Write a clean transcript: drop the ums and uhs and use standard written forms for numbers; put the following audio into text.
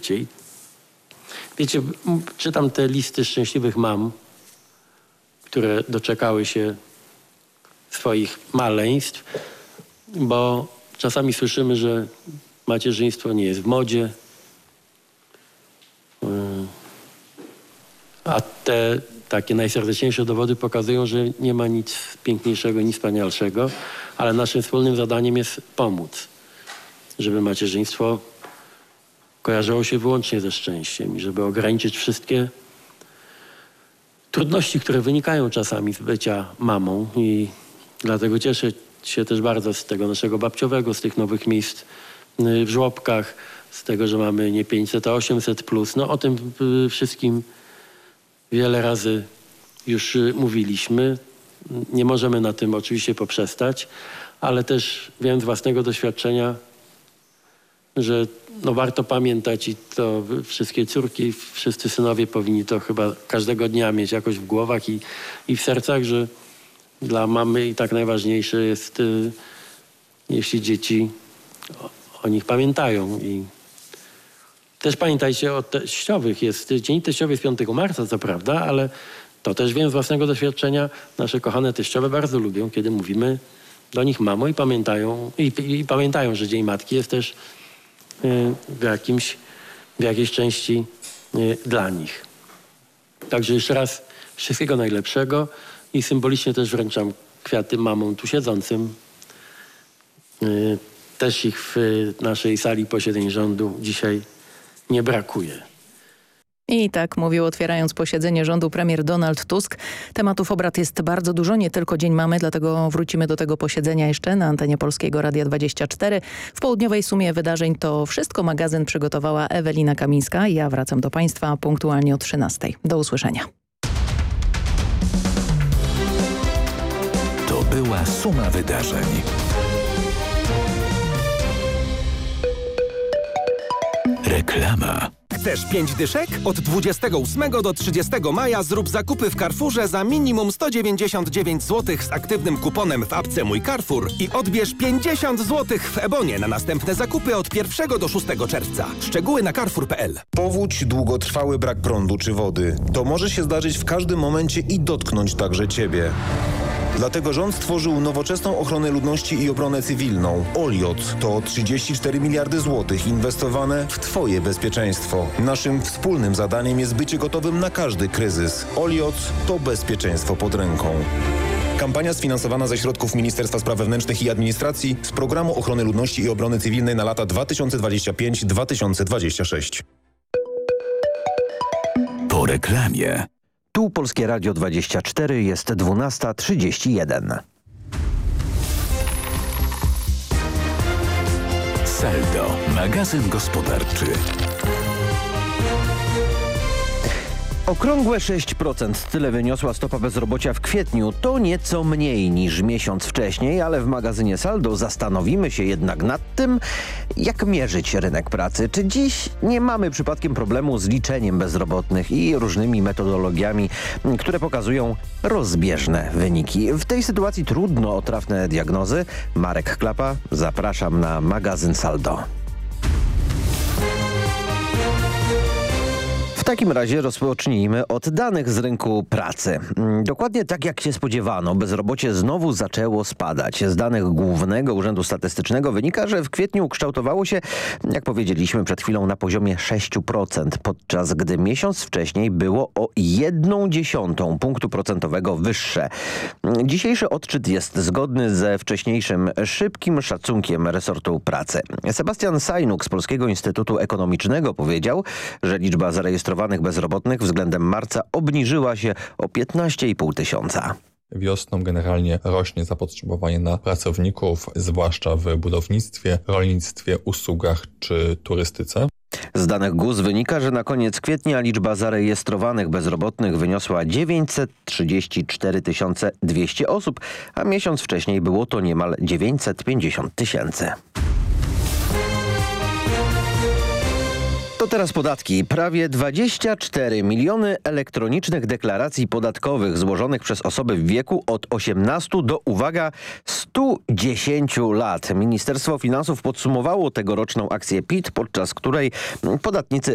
szybciej. Wiecie, czytam te listy szczęśliwych mam, które doczekały się swoich maleństw, bo czasami słyszymy, że macierzyństwo nie jest w modzie, a te takie najserdeczniejsze dowody pokazują, że nie ma nic piękniejszego, nic wspanialszego, ale naszym wspólnym zadaniem jest pomóc, żeby macierzyństwo kojarzyło się wyłącznie ze szczęściem i żeby ograniczyć wszystkie trudności, które wynikają czasami z bycia mamą. I dlatego cieszę się też bardzo z tego naszego babciowego, z tych nowych miejsc w żłobkach, z tego, że mamy nie 500, a 800 plus. No o tym wszystkim wiele razy już mówiliśmy. Nie możemy na tym oczywiście poprzestać, ale też wiem z własnego doświadczenia, że no warto pamiętać i to wszystkie córki, wszyscy synowie powinni to chyba każdego dnia mieć jakoś w głowach i w sercach, że dla mamy i tak najważniejsze jest, jeśli dzieci o nich pamiętają. I też pamiętajcie o teściowych. Jest Dzień Teściowy jest 5 marca, co prawda, ale to też wiem z własnego doświadczenia. Nasze kochane teściowe bardzo lubią, kiedy mówimy do nich mamo i pamiętają, że Dzień Matki jest też w jakiejś części dla nich. Także jeszcze raz wszystkiego najlepszego i symbolicznie też wręczam kwiaty mamom tu siedzącym. Też ich w naszej sali posiedzeń rządu dzisiaj nie brakuje. I tak mówił, otwierając posiedzenie rządu, premier Donald Tusk. Tematów obrad jest bardzo dużo, nie tylko Dzień Mamy, dlatego wrócimy do tego posiedzenia jeszcze na antenie Polskiego Radia 24. W południowej sumie wydarzeń to wszystko. Magazyn przygotowała Ewelina Kamińska. Ja wracam do Państwa punktualnie o 13:00. Do usłyszenia. To była suma wydarzeń. Reklama. Chcesz 5 dyszek? Od 28 do 30 maja zrób zakupy w Carrefourze za minimum 199 zł z aktywnym kuponem w apce Mój Carrefour i odbierz 50 zł w Ebonie na następne zakupy od 1 do 6 czerwca. Szczegóły na carrefour.pl. Powódź, długotrwały brak prądu czy wody. To może się zdarzyć w każdym momencie i dotknąć także Ciebie. Dlatego rząd stworzył nowoczesną ochronę ludności i obronę cywilną. OLIOT to 34 miliardy złotych inwestowane w Twoje bezpieczeństwo. Naszym wspólnym zadaniem jest bycie gotowym na każdy kryzys. OLIOT to bezpieczeństwo pod ręką. Kampania sfinansowana ze środków Ministerstwa Spraw Wewnętrznych i Administracji z Programu Ochrony Ludności i Obrony Cywilnej na lata 2025-2026. Po reklamie. Tu Polskie Radio 24, jest 12:31. Saldo, magazyn gospodarczy. Okrągłe 6%, tyle wyniosła stopa bezrobocia w kwietniu. To nieco mniej niż miesiąc wcześniej, ale w magazynie Saldo zastanowimy się jednak nad tym, jak mierzyć rynek pracy. Czy dziś nie mamy przypadkiem problemu z liczeniem bezrobotnych i różnymi metodologiami, które pokazują rozbieżne wyniki. W tej sytuacji trudno o trafne diagnozy. Marek Klapa, zapraszam na magazyn Saldo. W takim razie rozpocznijmy od danych z rynku pracy. Dokładnie tak jak się spodziewano, bezrobocie znowu zaczęło spadać. Z danych Głównego Urzędu Statystycznego wynika, że w kwietniu kształtowało się, jak powiedzieliśmy przed chwilą, na poziomie 6%, podczas gdy miesiąc wcześniej było o 0,1 punktu procentowego wyższe. Dzisiejszy odczyt jest zgodny ze wcześniejszym szybkim szacunkiem resortu pracy. Sebastian Sajnuk z Polskiego Instytutu Ekonomicznego powiedział, że liczba zarejestrowanych bezrobotnych względem marca obniżyła się o 15,5 tysiąca. Wiosną generalnie rośnie zapotrzebowanie na pracowników, zwłaszcza w budownictwie, rolnictwie, usługach czy turystyce. Z danych GUS wynika, że na koniec kwietnia liczba zarejestrowanych bezrobotnych wyniosła 934 200 osób, a miesiąc wcześniej było to niemal 950 tysięcy. To teraz podatki. Prawie 24 miliony elektronicznych deklaracji podatkowych złożonych przez osoby w wieku od 18 do, uwaga, 110 lat. Ministerstwo Finansów podsumowało tegoroczną akcję PIT, podczas której podatnicy